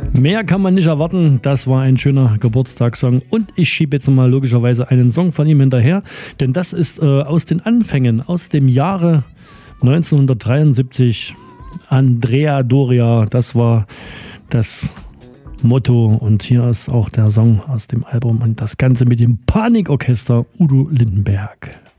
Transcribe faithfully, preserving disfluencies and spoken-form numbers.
Mehr kann man nicht erwarten. Das war ein schöner Geburtstagssong. Und ich schiebe jetzt mal logischerweise einen Song von ihm hinterher. Denn das ist äh, aus den Anfängen, aus dem Jahre neunzehnhundertdreiundsiebzig. Andrea Doria, das war das Motto. Und hier ist auch der Song aus dem Album. Und das Ganze mit dem Panikorchester Udo Lindenberg.